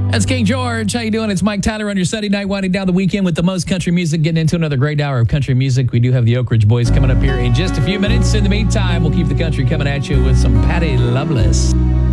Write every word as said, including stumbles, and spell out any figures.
That's King George. How you doing? It's Mike Tyler on your Sunday night, winding down the weekend with the most country music, getting into another great hour of country music. We do have the Oak Ridge Boys coming up here in just a few minutes. In the meantime, we'll keep the country coming at you with some Patty Loveless.